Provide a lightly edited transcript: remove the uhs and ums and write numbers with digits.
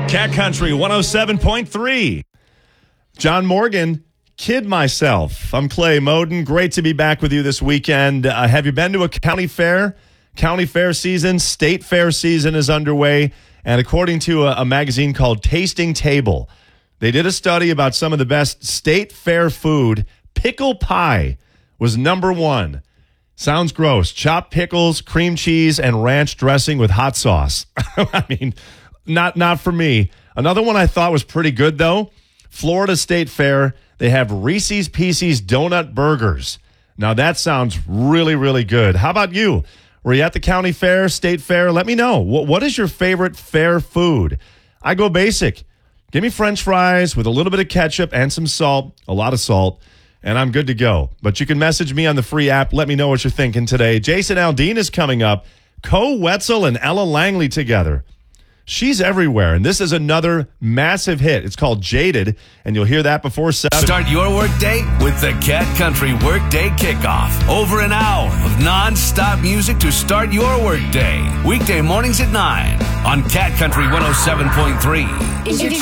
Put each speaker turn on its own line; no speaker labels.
Cat Country 107.3. John Morgan, Kid Myself. I'm Clay Moden. Great to be back with you this weekend. Have you been to a county fair? County fair season, state fair season is underway. And according to a magazine called Tasting Table, they did a study about some of the best state fair food. Pickle pie was number one. Sounds gross. Chopped pickles, cream cheese, and ranch dressing with hot sauce. I mean, not for me. Another one I thought was pretty good, though. Florida State Fair. They have Reese's Pieces Donut Burgers. Now, that sounds really, really good. How about you? Were you at the county fair, state fair? Let me know. What is your favorite fair food? I go basic. Give me French fries with a little bit of ketchup and some salt, a lot of salt, and I'm good to go. But you can message me on the free app. Let me know what you're thinking today. Jason Aldean is coming up. Co Wetzel and Ella Langley together. She's everywhere, and this is another massive hit. It's called Jaded, and you'll hear that before 7.
Start your workday with the Cat Country Workday Kickoff. Over an hour of non-stop music to start your workday. Weekday mornings at 9 on Cat Country 107.3.